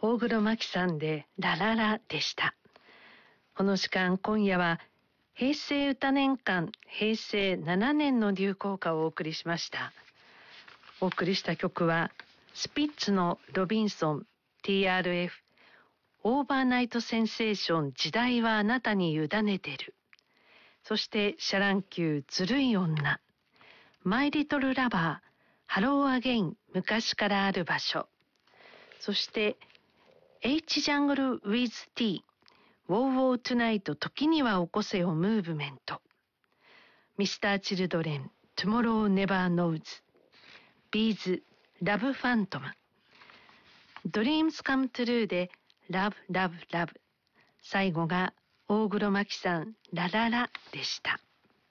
大黒摩季さんでラララでした。この時間、今夜は平成歌年間平成7年の流行歌をお送りしました。お送りした曲はスピッツのロビンソン、 TRF オーバーナイトセンセーション、時代はあなたに委ねてる。そしてシャ乱 Q ずるい女、マイリトルラバー、ハローアゲイン、昔からある場所。そしてH ジャングル with T、 ウォーウォートゥナイト、時には起こせよムーブメント。ミスターチルドレン、Tomorrow Never Knows、 ビーズ、ラブファントム、ドリームスカムトゥルーでラブラブラブ。最後が大黒摩季さん、ラララでした。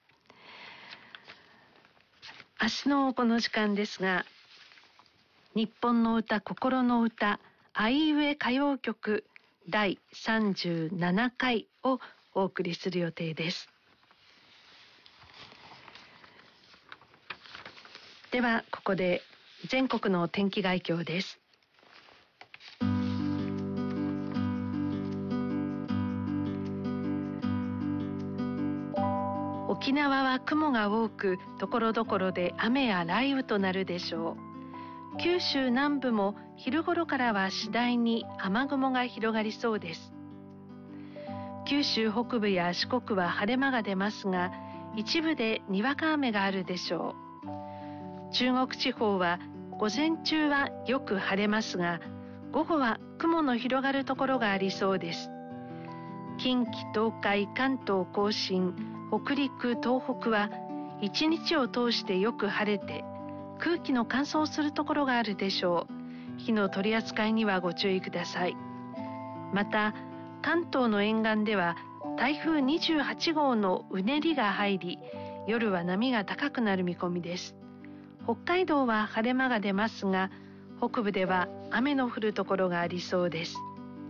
明日のこの時間ですが、日本の歌、心の歌、あいうえ歌謡曲第37回をお送りする予定です。ではここで全国の天気概況です。沖縄は雲が多く、ところどころで雨や雷雨となるでしょう。九州南部も昼頃からは次第に雨雲が広がりそうです。九州北部や四国は晴れ間が出ますが、一部でにわか雨があるでしょう。中国地方は午前中はよく晴れますが、午後は雲の広がるところがありそうです。近畿、東海、関東甲信、北陸、東北は一日を通してよく晴れて、空気の乾燥するところがあるでしょう。火の取り扱いにはご注意ください。また関東の沿岸では台風28号のうねりが入り、夜は波が高くなる見込みです。北海道は晴れ間が出ますが、北部では雨の降るところがありそうです。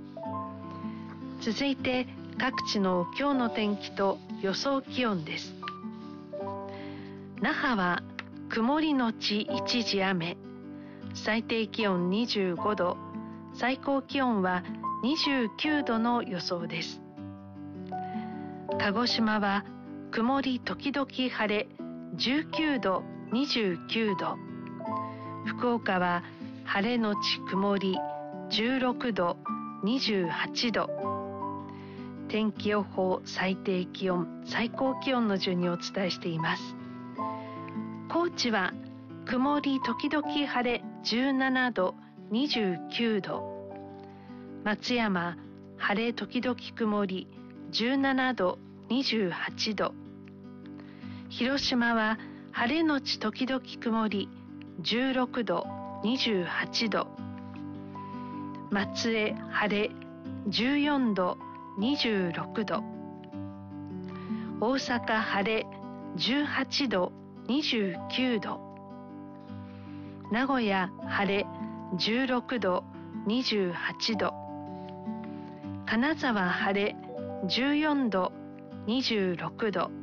続いて各地の今日の天気と予想気温です。那覇は曇りのち一時雨、最低気温25度、最高気温は29度の予想です。鹿児島は曇り時々晴れ、19度、29度。福岡は晴れのち曇り、16度、28度。天気予報、最低気温、最高気温の順にお伝えしています。高知は曇り時々晴れ、17度、29度。松山、晴れ時々曇り、17度、28度。広島は晴れのち時々曇り、16度、28度。松江、晴れ、14度、26度。大阪、晴れ、18度、29度。名古屋、晴れ、16度、28度。金沢、晴れ、14度、26度。